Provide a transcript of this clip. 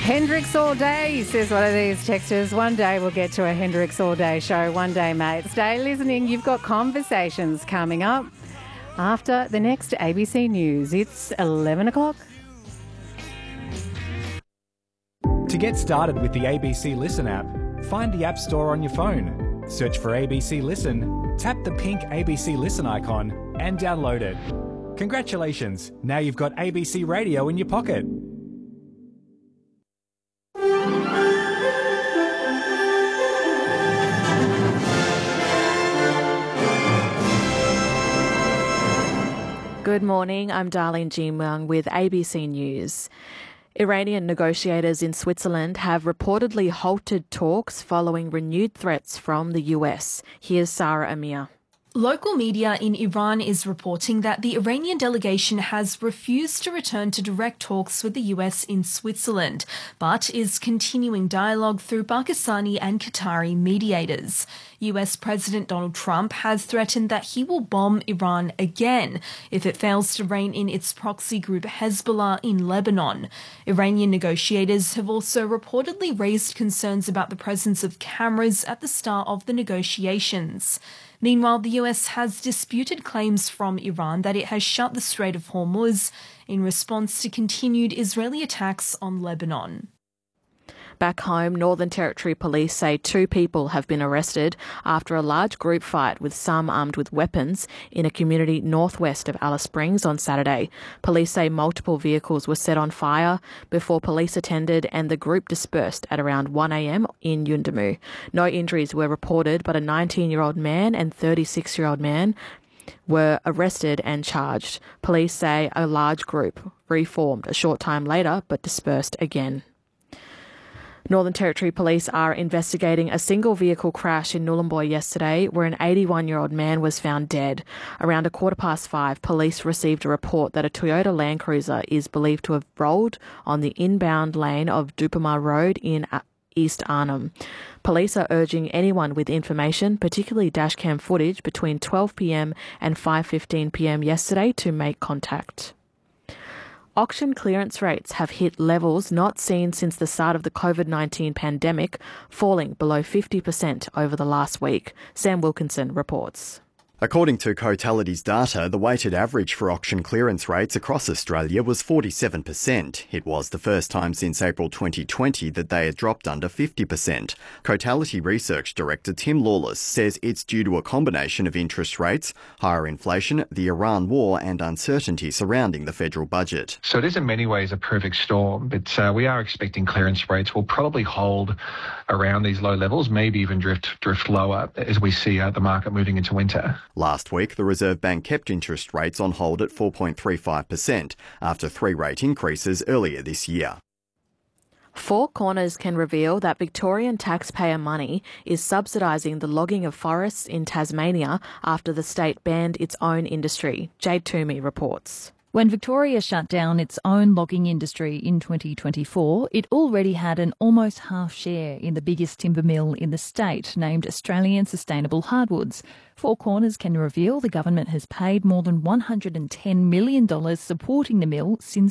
Hendrix all day, says one of these texters. One day we'll get to a Hendrix all day show. One day, mate. Stay listening. You've got conversations coming up after the next ABC News. It's 11 o'clock. To get started with the ABC Listen app, find the App Store on your phone. Search for ABC Listen, tap the pink ABC Listen icon and download it. Congratulations. Now you've got ABC Radio in your pocket. Good morning, I'm Darlene Jimwang with ABC News. Iranian negotiators in Switzerland have reportedly halted talks following renewed threats from the US. Here's Sarah Amir. Local media in Iran is reporting that the Iranian delegation has refused to return to direct talks with the US in Switzerland, but is continuing dialogue through Pakistani and Qatari mediators. US President Donald Trump has threatened that he will bomb Iran again if it fails to rein in its proxy group Hezbollah in Lebanon. Iranian negotiators have also reportedly raised concerns about the presence of cameras at the start of the negotiations. Meanwhile, the US has disputed claims from Iran that it has shut the Strait of Hormuz in response to continued Israeli attacks on Lebanon. Back home, Northern Territory Police say 2 people have been arrested after a large group fight with some armed with weapons in a community northwest of Alice Springs on Saturday. Police say multiple vehicles were set on fire before police attended and the group dispersed at around 1 a.m. in Yuendumu. No injuries were reported, but a 19-year-old man and 36-year-old man were arrested and charged. Police say a large group reformed a short time later but dispersed again. Northern Territory Police are investigating a single vehicle crash in Nhulunbuy yesterday where an 81-year-old man was found dead. Around 5:15, police received a report that a Toyota Land Cruiser is believed to have rolled on the inbound lane of Dupama Road in East Arnhem. Police are urging anyone with information, particularly dashcam footage between 12 p.m. and 5:15 p.m. yesterday to make contact. Auction clearance rates have hit levels not seen since the start of the COVID-19 pandemic, falling below 50% over the last week. Sam Wilkinson reports. According to Cotality's data, the weighted average for auction clearance rates across Australia was 47%. It was the first time since April 2020 that they had dropped under 50%. Cotality Research Director Tim Lawless says it's due to a combination of interest rates, higher inflation, the Iran war and uncertainty surrounding the federal budget. So it is in many ways a perfect storm, but we are expecting clearance rates will probably hold around these low levels, maybe even drift lower as we see the market moving into winter. Last week, the Reserve Bank kept interest rates on hold at 4.35% after 3 rate increases earlier this year. Four Corners can reveal that Victorian taxpayer money is subsidising the logging of forests in Tasmania after the state banned its own industry. Jade Toomey reports. When Victoria shut down its own logging industry in 2024, it already had an almost half share in the biggest timber mill in the state, named Australian Sustainable Hardwoods. Four Corners can reveal the government has paid more than $110 million supporting the mill since